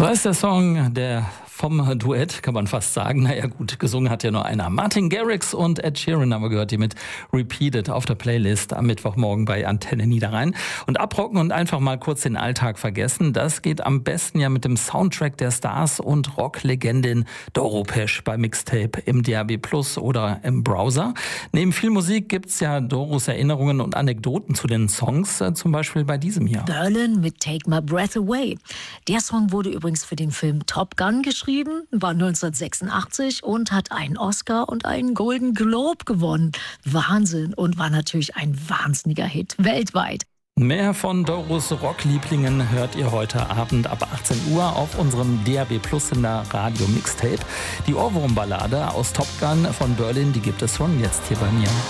So heißt der Song, der vom Duett, kann man fast sagen. Naja gut, gesungen hat ja nur einer. Martin Garrix und Ed Sheeran haben wir gehört, die mit Repeated auf der Playlist am Mittwochmorgen bei Antenne Niederrhein. Und abrocken und einfach mal kurz den Alltag vergessen, das geht am besten ja mit dem Soundtrack der Stars und Rocklegendin Doro Pesch bei Mixtape im DAB+ oder im Browser. Neben viel Musik gibt's ja Doros Erinnerungen und Anekdoten zu den Songs, zum Beispiel bei diesem hier. Berlin mit Take My Breath Away. Der Song wurde übrigens für den Film Top Gun geschrieben, war 1986 und hat einen Oscar und einen Golden Globe gewonnen. Wahnsinn, und war natürlich ein wahnsinniger Hit weltweit. Mehr von Doros Rocklieblingen hört ihr heute Abend ab 18 Uhr auf unserem DAB+ Sender Radio Mixtape. Die Ohrwurmballade aus Top Gun von Berlin, die gibt es schon jetzt hier bei mir.